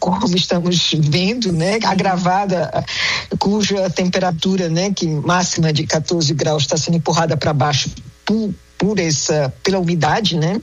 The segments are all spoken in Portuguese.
como estamos vendo, né, agravada, cuja temperatura, né, que máxima de 14 graus está sendo empurrada para baixo pela umidade, né?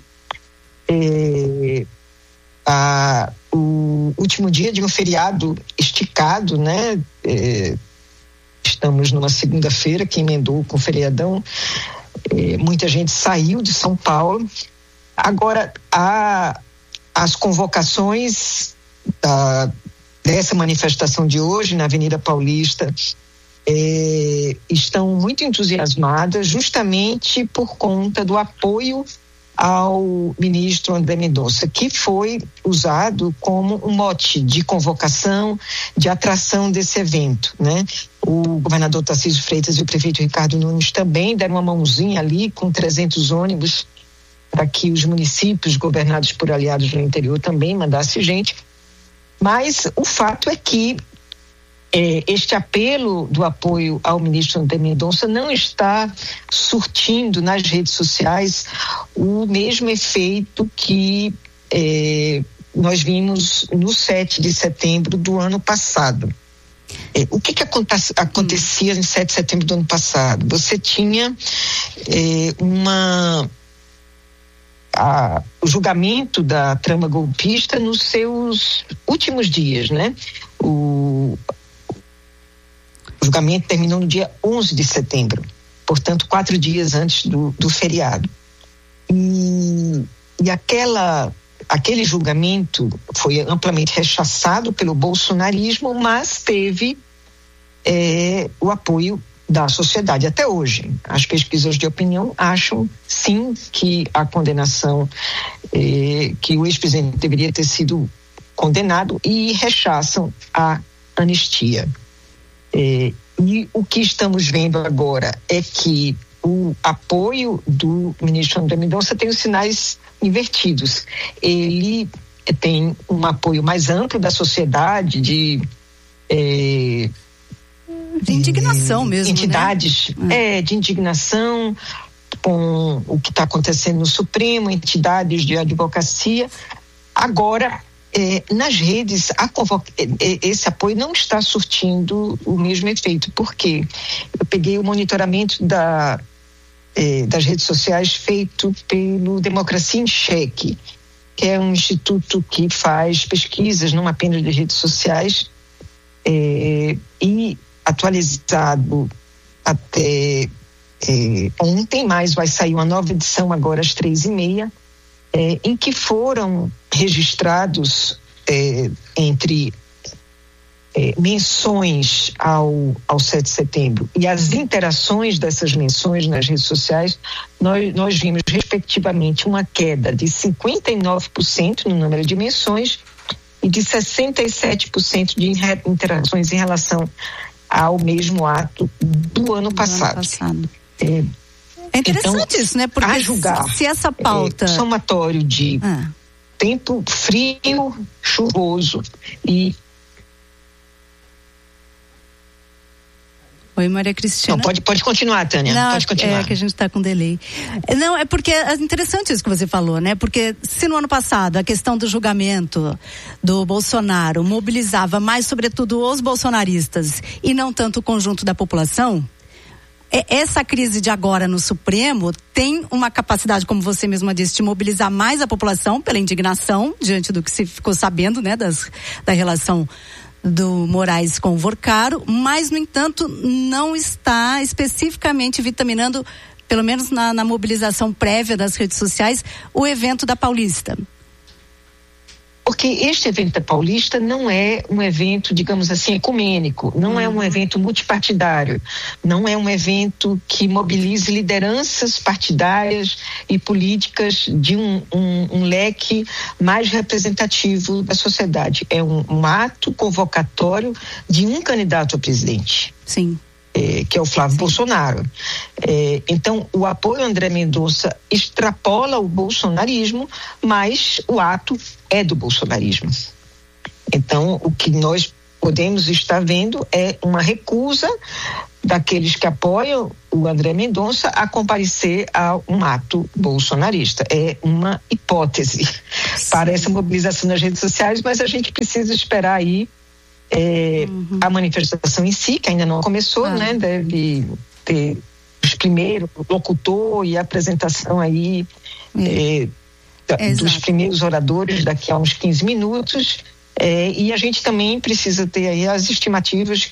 O último dia de um feriado esticado, né? Estamos numa segunda-feira que emendou com o feriadão. Muita gente saiu de São Paulo. Agora, as convocações dessa manifestação de hoje na Avenida Paulista estão muito entusiasmadas justamente por conta do apoio ao ministro André Mendonça, que foi usado como um mote de convocação, de atração desse evento, né? O governador Tarcísio Freitas e o prefeito Ricardo Nunes também deram uma mãozinha ali com 300 ônibus para que os municípios governados por aliados no interior também mandassem gente. Mas o fato é que este apelo do apoio ao ministro André Mendonça não está surtindo nas redes sociais o mesmo efeito que nós vimos no 7 de setembro do ano passado. O que acontecia no 7 de setembro do ano passado? Você tinha o julgamento da trama golpista nos seus últimos dias, né? O julgamento terminou no dia 11 de setembro, portanto 4 dias antes do feriado. E aquele julgamento foi amplamente rechaçado pelo bolsonarismo, mas teve o apoio da sociedade até hoje. As pesquisas de opinião acham sim que a condenação, que o ex-presidente deveria ter sido condenado, e rechaçam a anistia. E o que estamos vendo agora é que o apoio do ministro André Mendonça tem os sinais invertidos. Ele tem um apoio mais amplo da sociedade, de indignação mesmo, entidades, né? De indignação com o que está acontecendo no Supremo, entidades de advocacia. Agora, nas redes, esse apoio não está surtindo o mesmo efeito. Por quê? Eu peguei o monitoramento das redes sociais feito pelo Democracia em Cheque, que é um instituto que faz pesquisas não apenas de redes sociais, e atualizado até ontem, mas vai sair uma nova edição agora às 3h30, em que foram registrados entre menções ao 7 de setembro e as interações dessas menções nas redes sociais, nós vimos respectivamente uma queda de 59% no número de menções e de 67% de interações em relação ao mesmo ato do ano passado. É interessante isso, né? Porque a julgar, se essa pauta... somatório de tempo frio, chuvoso e... Oi, Maria Cristina. Não, pode continuar, Tânia. Não, pode continuar. É que a gente está com delay. Não, é porque é interessante isso que você falou, né? Porque se no ano passado a questão do julgamento do Bolsonaro mobilizava mais, sobretudo, os bolsonaristas e não tanto o conjunto da população, essa crise de agora no Supremo tem uma capacidade, como você mesma disse, de mobilizar mais a população pela indignação diante do que se ficou sabendo, né? Da relação do Moraes com o Vorcaro, mas, no entanto, não está especificamente vitaminando, pelo menos na mobilização prévia das redes sociais, o evento da Paulista. Porque este evento da Paulista não é um evento, digamos assim, ecumênico, não é um evento multipartidário, não é um evento que mobilize lideranças partidárias e políticas de um leque mais representativo da sociedade. É um ato convocatório de um candidato a presidente. Sim. Que é o Flávio Bolsonaro. Então, o apoio a André Mendonça extrapola o bolsonarismo, mas o ato é do bolsonarismo. Então, o que nós podemos estar vendo é uma recusa daqueles que apoiam o André Mendonça a comparecer a um ato bolsonarista. É uma hipótese para essa mobilização nas redes sociais, mas a gente precisa esperar aí a manifestação em si, que ainda não começou, né? Deve ter os primeiros, o locutor e a apresentação aí dos primeiros oradores daqui a uns 15 minutos. E a gente também precisa ter aí as estimativas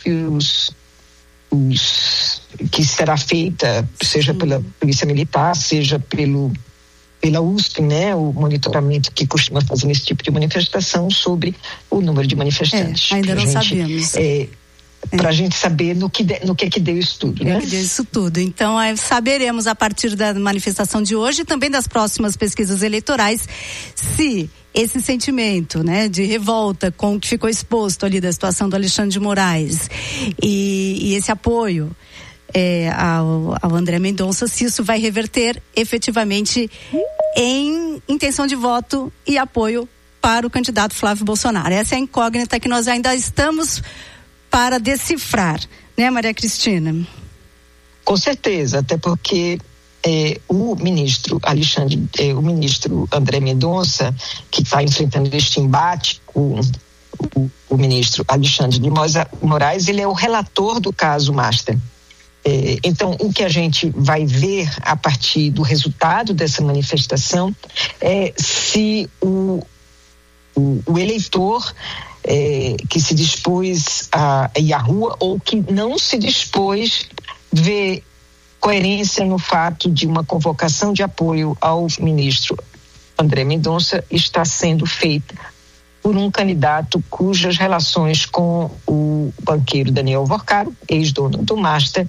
que será feita, seja pela Polícia Militar, seja pela USP, né, o monitoramento que costuma fazer nesse tipo de manifestação sobre o número de manifestantes. Ainda não sabemos. Para a gente saber no que deu isso tudo, né? Que deu isso tudo. Então, saberemos a partir da manifestação de hoje e também das próximas pesquisas eleitorais se esse sentimento, né, de revolta com o que ficou exposto ali da situação do Alexandre de Moraes e esse apoio ao André Mendonça, se isso vai reverter efetivamente em intenção de voto e apoio para o candidato Flávio Bolsonaro. Essa é a incógnita que nós ainda estamos para decifrar, né, Maria Cristina? Com certeza, até porque o ministro André Mendonça, que está enfrentando este embate com o ministro Alexandre de Moraes, ele é o relator do caso Master. Então, o que a gente vai ver a partir do resultado dessa manifestação é se o eleitor que se dispôs a ir à rua ou que não se dispôs vê coerência no fato de uma convocação de apoio ao ministro André Mendonça está sendo feita por um candidato cujas relações com o banqueiro Daniel Vorcaro, ex-dono do Master,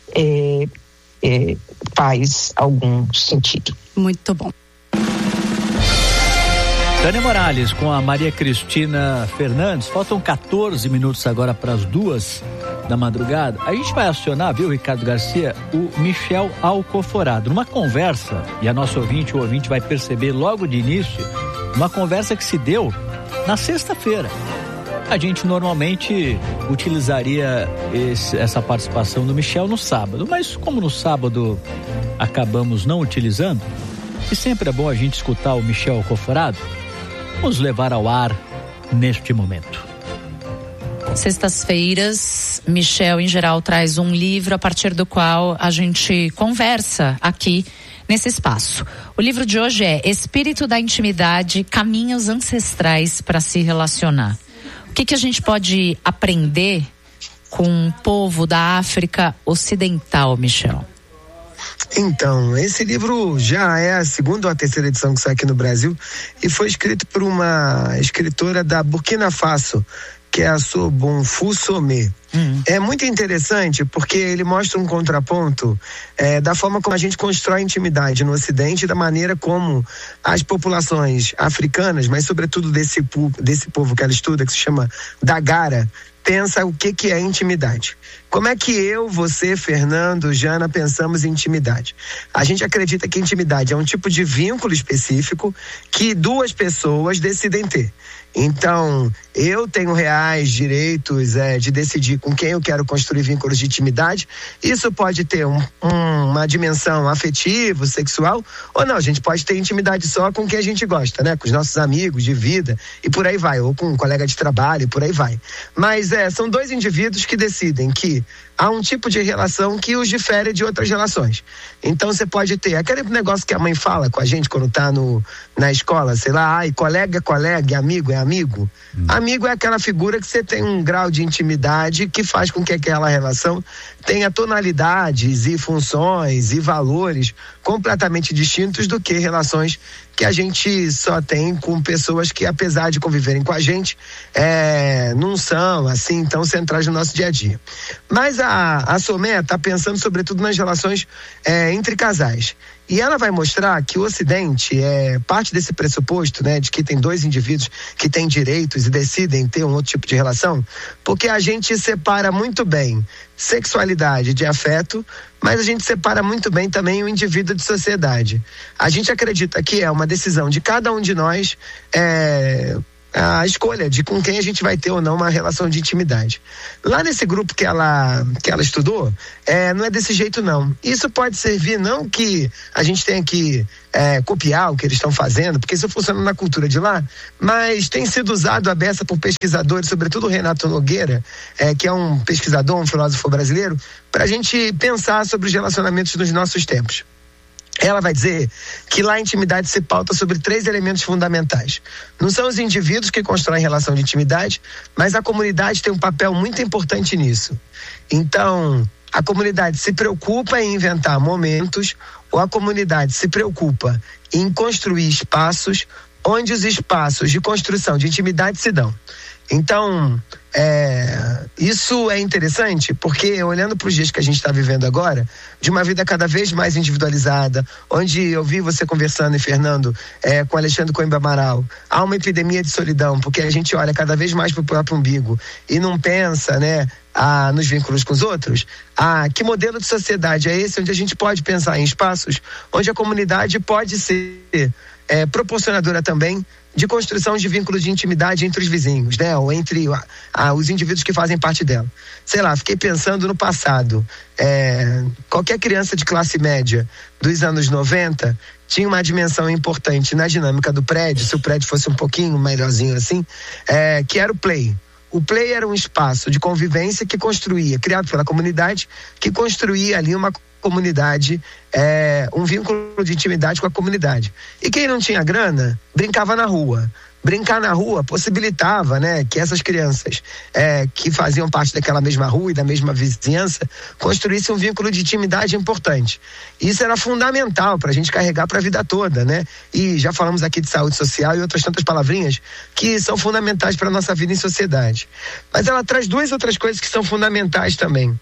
faz algum sentido. Muito bom. Tânia Morales com a Maria Cristina Fernandes. Faltam 14 minutos agora para as 2 da madrugada. A gente vai acionar, viu, Ricardo Garcia, o Michel Alcoforado. Numa conversa, e a nossa ouvinte, o ouvinte vai perceber logo de início, uma conversa que se deu na sexta-feira. A gente normalmente utilizaria essa participação do Michel no sábado, mas como no sábado acabamos não utilizando, e sempre é bom a gente escutar o Michel Alcoforado, vamos levar ao ar neste momento. Sextas-feiras, Michel, em geral, traz um livro a partir do qual a gente conversa aqui nesse espaço. O livro de hoje é Espírito da Intimidade, Caminhos Ancestrais para se Relacionar. O que a gente pode aprender com o povo da África Ocidental, Michel? Então, esse livro já é a segunda ou a terceira edição que sai aqui no Brasil e foi escrito por uma escritora da Burkina Faso, que é a Sobonfu Somé. É muito interessante porque ele mostra um contraponto da forma como a gente constrói intimidade no Ocidente, da maneira como as populações africanas, mas sobretudo desse povo que ela estuda, que se chama Dagara, pensa o que é intimidade. Como é que eu, você, Fernando, Jana, pensamos em intimidade? A gente acredita que intimidade é um tipo de vínculo específico que duas pessoas decidem ter. Então, eu tenho reais direitos de decidir com quem eu quero construir vínculos de intimidade. Isso pode ter uma dimensão afetiva, sexual, ou não, a gente pode ter intimidade só com quem a gente gosta, né? Com os nossos amigos de vida e por aí vai, ou com um colega de trabalho e por aí vai. Mas são dois indivíduos que decidem que há um tipo de relação que os difere de outras relações. Então você pode ter aquele negócio que a mãe fala com a gente quando tá na escola, sei lá, colega é colega, e amigo é amigo. Amigo é aquela figura que você tem um grau de intimidade que faz com que aquela relação tenha tonalidades e funções e valores completamente distintos do que relações que a gente só tem com pessoas que, apesar de conviverem com a gente, não são assim tão centrais no nosso dia a dia. Mas a Somé está pensando sobretudo nas relações entre casais. E ela vai mostrar que o Ocidente parte desse pressuposto, né, de que tem dois indivíduos que têm direitos e decidem ter um outro tipo de relação, porque a gente separa muito bem sexualidade de afeto, mas a gente separa muito bem também o indivíduo de sociedade. A gente acredita que é uma decisão de cada um de nós a escolha de com quem a gente vai ter ou não uma relação de intimidade. Lá nesse grupo que ela estudou, não é desse jeito não. Isso pode servir, não que a gente tenha que copiar o que eles estão fazendo, porque isso funciona na cultura de lá, mas tem sido usado a beça por pesquisadores, sobretudo o Renato Nogueira, que é um pesquisador, um filósofo brasileiro, para a gente pensar sobre os relacionamentos nos nossos tempos. Ela vai dizer que lá a intimidade se pauta sobre 3 elementos fundamentais. Não são os indivíduos que constroem relação de intimidade, mas a comunidade tem um papel muito importante nisso. Então, a comunidade se preocupa em inventar momentos, ou a comunidade se preocupa em construir espaços onde os espaços de construção de intimidade se dão. Então, isso é interessante porque, olhando para os dias que a gente está vivendo agora, de uma vida cada vez mais individualizada, onde eu vi você conversando, e Fernando, com Alexandre Coimbra Amaral, há uma epidemia de solidão, porque a gente olha cada vez mais para o próprio umbigo e não pensa, nos vínculos com os outros. Que modelo de sociedade é esse onde a gente pode pensar em espaços onde a comunidade pode ser proporcionadora também de construção de vínculos de intimidade entre os vizinhos, ou entre os indivíduos que fazem parte dela. Sei lá, fiquei pensando no passado. Qualquer criança de classe média dos anos 90 tinha uma dimensão importante na dinâmica do prédio, se o prédio fosse um pouquinho melhorzinho assim, que era o play. O play era um espaço de convivência que construía, criado pela comunidade, que construía ali uma comunidade, um vínculo de intimidade com a comunidade. E quem não tinha grana, brincava na rua. Brincar na rua possibilitava, que essas crianças que faziam parte daquela mesma rua e da mesma vizinhança construíssem um vínculo de intimidade importante. Isso era fundamental para a gente carregar para a vida toda, E já falamos aqui de saúde social e outras tantas palavrinhas que são fundamentais para a nossa vida em sociedade. Mas ela traz 2 outras coisas que são fundamentais também.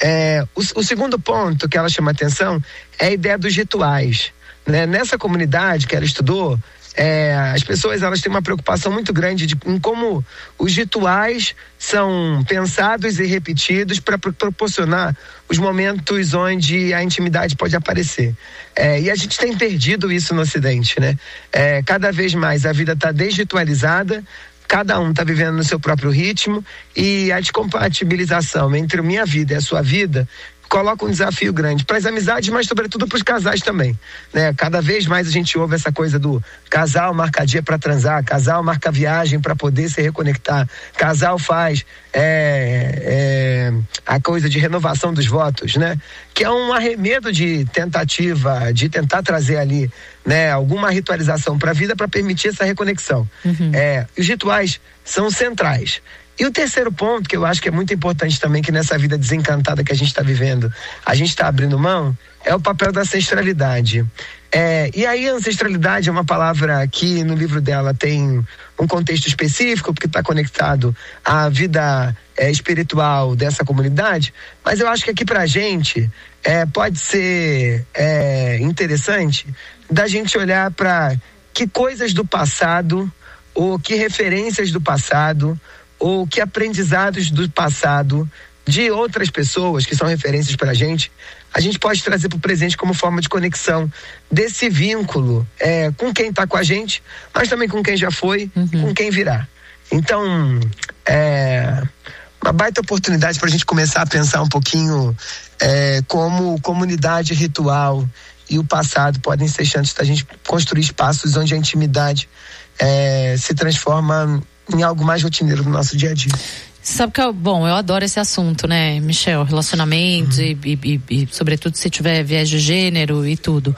O segundo ponto que ela chama atenção é a ideia dos rituais. Nessa comunidade que ela estudou, as pessoas elas têm uma preocupação muito grande em como os rituais são pensados e repetidos para proporcionar os momentos onde a intimidade pode aparecer. E a gente tem perdido isso no Ocidente, cada vez mais a vida está desritualizada, cada um está vivendo no seu próprio ritmo e a descompatibilização entre a minha vida e a sua vida coloca um desafio grande para as amizades, mas sobretudo para os casais também, Cada vez mais a gente ouve essa coisa do casal marca dia para transar, casal marca viagem para poder se reconectar, casal faz a coisa de renovação dos votos, Que é um arremedo de tentativa, de tentar trazer ali, alguma ritualização para a vida para permitir essa reconexão. Os rituais são centrais. E o terceiro ponto, que eu acho que é muito importante também, que nessa vida desencantada que a gente está vivendo, a gente está abrindo mão, é o papel da ancestralidade. E aí a ancestralidade é uma palavra que no livro dela tem um contexto específico, porque está conectado à vida espiritual dessa comunidade, mas eu acho que aqui pra gente pode ser interessante da gente olhar para que coisas do passado, ou que referências do passado, ou que aprendizados do passado de outras pessoas que são referências para a gente pode trazer para o presente como forma de conexão desse vínculo com quem está com a gente, mas também com quem já foi, com quem virá. Então, uma baita oportunidade para a gente começar a pensar um pouquinho como comunidade ritual e o passado podem ser chances da gente construir espaços onde a intimidade se transforma em algo mais rotineiro no nosso dia a dia. Sabe que eu adoro esse assunto, Michel? Relacionamentos e sobretudo se tiver viés de gênero e tudo.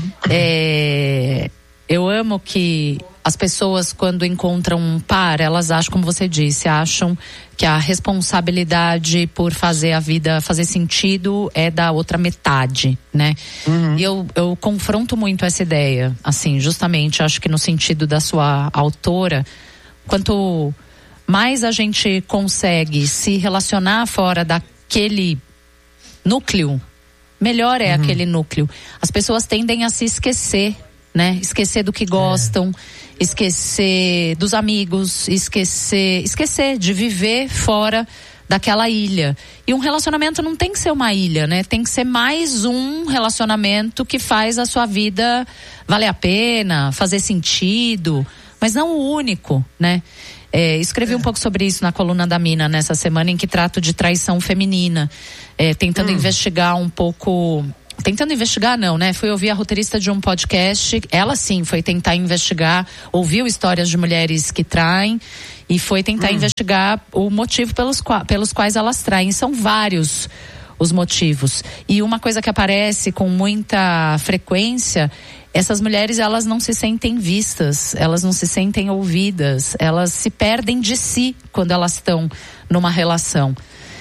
Eu amo que as pessoas, quando encontram um par, elas acham, como você disse, acham que a responsabilidade por fazer a vida fazer sentido é da outra metade, E eu confronto muito essa ideia, assim, justamente, acho que no sentido da sua autora, quanto mais a gente consegue se relacionar fora daquele núcleo, melhor é aquele núcleo. As pessoas tendem a se esquecer, Esquecer do que gostam, esquecer dos amigos, esquecer de viver fora daquela ilha. E um relacionamento não tem que ser uma ilha, Tem que ser mais um relacionamento que faz a sua vida valer a pena, fazer sentido. mas não o único, né? Escrevi um pouco sobre isso na coluna da Mina nessa semana, em que trato de traição feminina, tentando investigar um pouco. Tentando investigar não, né? Fui ouvir a roteirista de um podcast, ela sim foi tentar investigar, ouviu histórias de mulheres que traem e foi tentar investigar o motivo pelos quais elas traem. São vários os motivos. E uma coisa que aparece com muita frequência, essas mulheres, elas não se sentem vistas, elas não se sentem ouvidas, elas se perdem de si quando elas estão numa relação.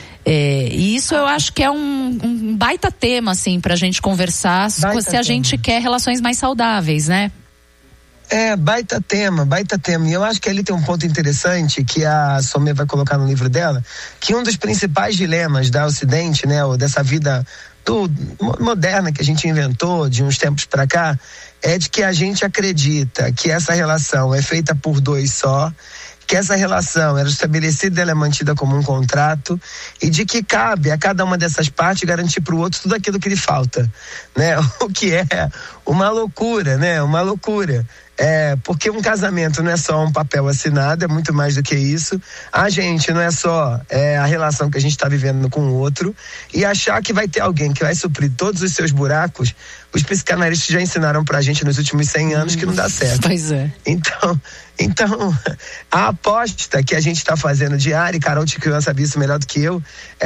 E isso eu acho que é um baita tema, assim, pra gente conversar se a gente quer relações mais saudáveis, né? Baita tema. E eu acho que ali tem um ponto interessante que a Somé vai colocar no livro dela, que um dos principais dilemas da Ocidente, né, ou dessa vida moderna que a gente inventou de uns tempos pra cá, é de que a gente acredita que essa relação é feita por dois só, que essa relação era estabelecida, ela é mantida como um contrato, e de que cabe a cada uma dessas partes garantir para o outro tudo aquilo que lhe falta, né? O que é uma loucura, né? Uma loucura. Porque um casamento não é só um papel assinado, é muito mais do que isso. A gente não é só a relação que a gente está vivendo com o outro, e achar que vai ter alguém que vai suprir todos os seus buracos, os psicanalistas já ensinaram pra gente nos últimos 100 anos que não dá certo. Pois é. Então, a aposta que a gente está fazendo diária, e Carol Tiquian sabe isso melhor do que eu,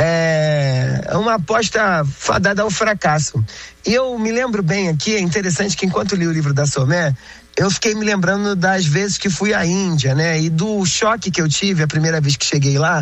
é uma aposta fadada ao fracasso. E eu me lembro bem aqui, é interessante que enquanto li o livro da Somé, eu fiquei me lembrando das vezes que fui à Índia, né? E do choque que eu tive a primeira vez que cheguei lá,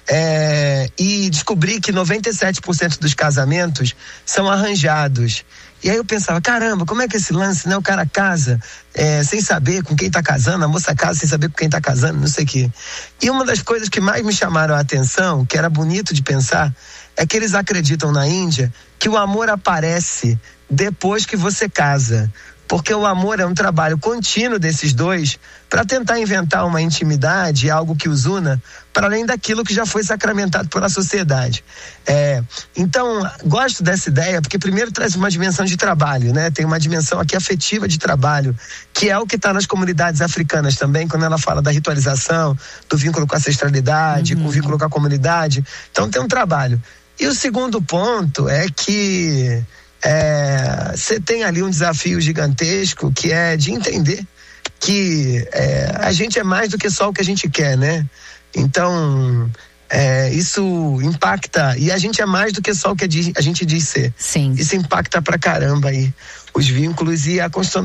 e descobri que 97% dos casamentos são arranjados. E aí eu pensava, caramba, como é que esse lance, né? O cara casa sem saber com quem tá casando, a moça casa sem saber com quem tá casando, não sei o quê. E uma das coisas que mais me chamaram a atenção, que era bonito de pensar, é que eles acreditam na Índia que o amor aparece depois que você casa. Porque o amor é um trabalho contínuo desses dois para tentar inventar uma intimidade, algo que os una, para além daquilo que já foi sacramentado pela sociedade. Então, gosto dessa ideia, porque primeiro traz uma dimensão de trabalho, né? Tem uma dimensão aqui afetiva de trabalho, que é o que está nas comunidades africanas também, quando ela fala da ritualização, do vínculo com a ancestralidade, com o vínculo com a comunidade. Então, tem um trabalho. E o segundo ponto é que você tem ali um desafio gigantesco, que é de entender que a gente é mais do que só o que a gente quer, né? Então, isso impacta, e a gente é mais do que só o que a gente diz ser. Sim. Isso impacta pra caramba aí os vínculos e a construção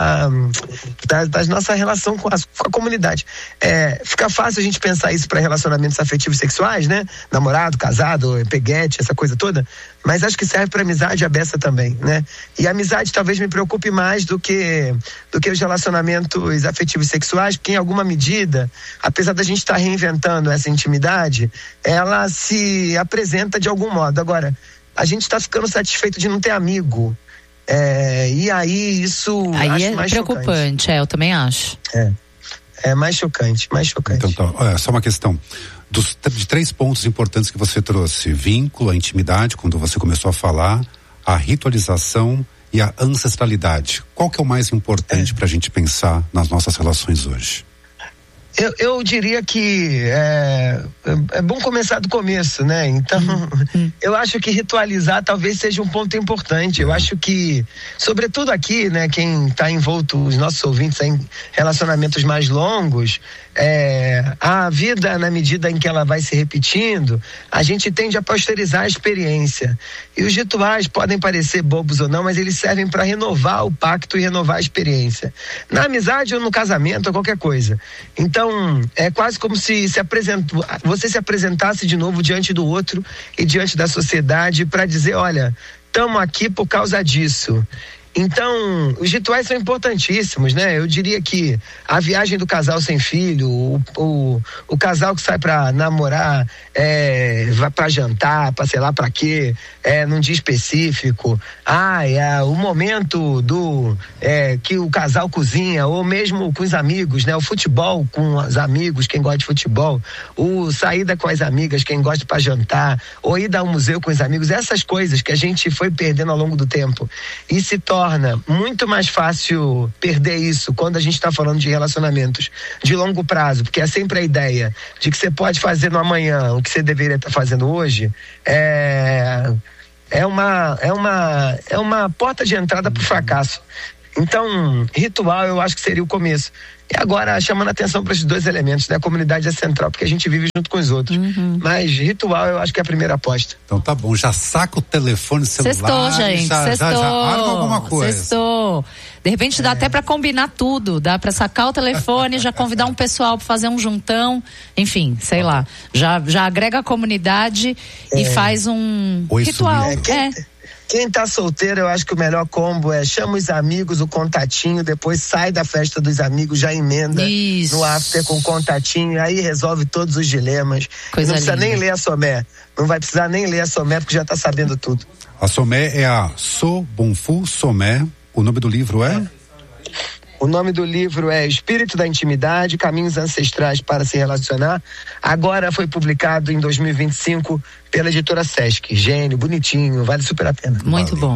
da nossa relação com a comunidade. Fica fácil a gente pensar isso para relacionamentos afetivos sexuais, né? Namorado, casado, peguete, essa coisa toda, mas acho que serve para amizade e a beça também, né? E a amizade talvez me preocupe mais do que os relacionamentos afetivos sexuais, porque em alguma medida, apesar da gente estar reinventando essa intimidade, ela se apresenta de algum modo. Agora, a gente está ficando satisfeito de não ter amigo. E aí isso aí acho mais preocupante, chocante. Eu também acho. É mais chocante. Então tá, olha, só uma questão de 3 pontos importantes que você trouxe: vínculo, a intimidade, quando você começou a falar, a ritualização e a ancestralidade. Qual que é o mais importante pra gente pensar nas nossas relações hoje? Eu diria que é bom começar do começo, né? Então, eu acho que ritualizar talvez seja um ponto importante. Eu acho que, sobretudo aqui, né, quem está envolto, os nossos ouvintes em relacionamentos mais longos, a vida, na medida em que ela vai se repetindo, a gente tende a posterizar a experiência. E os rituais podem parecer bobos ou não, mas eles servem para renovar o pacto e renovar a experiência. Na amizade ou no casamento ou qualquer coisa. Então, é quase como se você se apresentasse de novo diante do outro e diante da sociedade para dizer, olha, estamos aqui por causa disso. Então, os rituais são importantíssimos, né? Eu diria que a viagem do casal sem filho, o casal que sai pra namorar, vai pra jantar, pra sei lá pra quê, num dia específico. O momento que o casal cozinha, ou mesmo com os amigos, né? O futebol com os amigos, quem gosta de futebol, o saída com as amigas, quem gosta pra jantar, ou ir ao museu com os amigos, essas coisas que a gente foi perdendo ao longo do tempo e se torna torna muito mais fácil perder isso quando a gente está falando de relacionamentos de longo prazo, porque é sempre a ideia de que você pode fazer no amanhã o que você deveria estar fazendo hoje, é uma porta de entrada para o fracasso. Então, ritual eu acho que seria o começo. E agora, chamando a atenção para esses dois elementos, né? A comunidade é central, porque a gente vive junto com os outros. Mas ritual eu acho que é a primeira aposta. Então tá bom, já saca o telefone celular. Sextou, gente, já arma alguma coisa. Sextou. De repente dá até para combinar tudo, dá para sacar o telefone, já convidar um pessoal para fazer um juntão, enfim, sei lá. Já agrega a comunidade e faz um ritual. Quem tá solteiro, eu acho que o melhor combo é chama os amigos, o contatinho, depois sai da festa dos amigos, já emenda no after com o contatinho, aí resolve todos os dilemas. Não precisa nem ler a Somé. Não vai precisar nem ler a Somé, porque já tá sabendo tudo. A Somé é a So Bong Fu Somé. O nome do livro é? O nome do livro é Espírito da Intimidade, Caminhos Ancestrais para se Relacionar. Agora foi publicado em 2025 pela editora Sesc. Gênio, bonitinho, vale super a pena. Muito bom.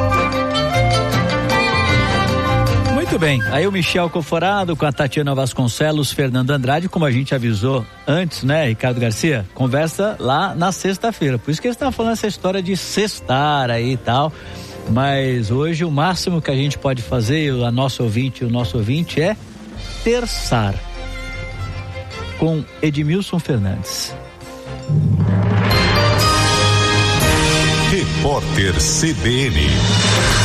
Muito bem, aí o Michel Alcoforado com a Tatiana Vasconcelos, Fernando Andrade, como a gente avisou antes, né, Ricardo Garcia, conversa lá na sexta-feira, por isso que eles estão falando essa história de sextar aí e tal, mas hoje o máximo que a gente pode fazer, o nosso ouvinte é terçar com Edmilson Fernandes. Repórter CBN.